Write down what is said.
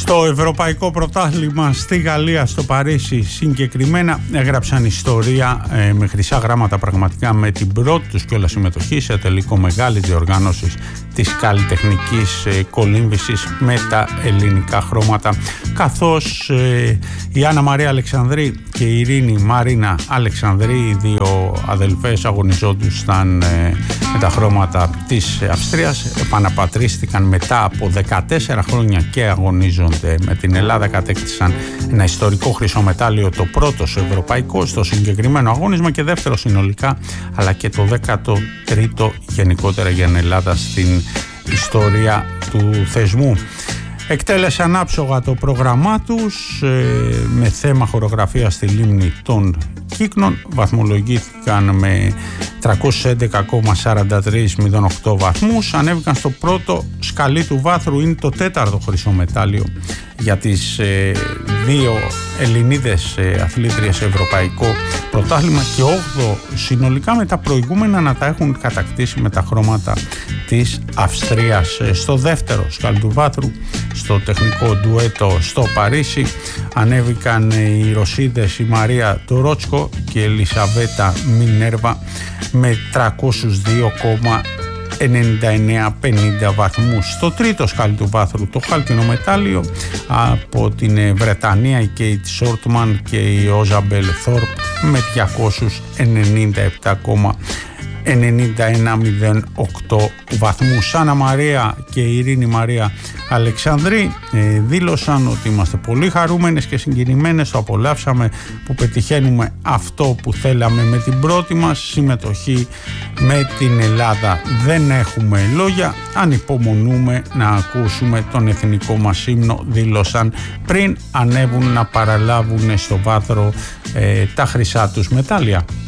Στο Ευρωπαϊκό Πρωτάθλημα στη Γαλλία, στο Παρίσι συγκεκριμένα, έγραψαν ιστορία με χρυσά γράμματα πραγματικά, με την πρώτη τους κιόλας συμμετοχή σε τελικό μεγάλη διοργάνωση της καλλιτεχνικής κολύμβησης με τα ελληνικά χρώματα, καθώς η Άννα Μαρία Αλεξανδρή και η Ειρήνη Μαρίνα Αλεξανδρή, οι δύο αδελφές, αγωνιζόντουσαν με τα χρώματα της Αυστρίας, επαναπατρίστηκαν μετά από 14 χρόνια και αγωνίζονται με την Ελλάδα, κατέκτησαν ένα ιστορικό χρυσό μετάλλιο, το πρώτο σε ευρωπαϊκό στο συγκεκριμένο αγώνισμα και δεύτερο συνολικά, αλλά και το 13ο γενικότερα για την Ελλάδα στην ιστορία του θεσμού. Εκτέλεσαν άψογα το πρόγραμμά τους με θέμα χορογραφία στη λίμνη των Κύκνων, βαθμολογήθηκαν με 311,4308 βαθμούς, ανέβηκαν στο πρώτο σκαλί του βάθρου, είναι το τέταρτο χρυσό μετάλλιο για τις δύο Ελληνίδες αθλήτριες σε ευρωπαϊκό πρωτάθλημα και 8ο συνολικά, με τα προηγούμενα να τα έχουν κατακτήσει με τα χρώματα της Αυστρίας. Στο δεύτερο σκαλί του βάθρου, στο τεχνικό ντουέτο στο Παρίσι, ανέβηκαν οι Ρωσίδες, η Μαρία Τορότσκο και η Ελισαβέτα Μινέρβα με 302,9950 βαθμούς. Στο τρίτο σκάλι του βάθρου, το χάλκινο μετάλλιο από την Βρετανία, η Κέιτ Σόρτμαν και η Όζαμπελ Θόρπ με 297,9108 βαθμούς. Άννα Μαρία και η Ειρήνη Μαρία Αλεξανδρή δήλωσαν ότι είμαστε πολύ χαρούμενες και συγκινημένες, το απολαύσαμε που πετυχαίνουμε αυτό που θέλαμε με την πρώτη μας συμμετοχή με την Ελλάδα. Δεν έχουμε λόγια, ανυπομονούμε να ακούσουμε τον εθνικό μας ύμνο, δήλωσαν πριν ανέβουν να παραλάβουν στο βάθρο τα χρυσά τους μετάλλια.